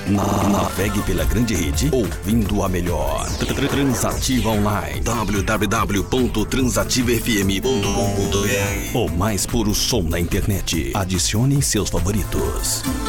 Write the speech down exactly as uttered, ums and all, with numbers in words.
Na- Navegue pela grande rede, ouvindo a melhor. Transativa Online. w w w ponto transativa f m ponto com ponto b r. O mais puro som da internet. Adicione seus favoritos.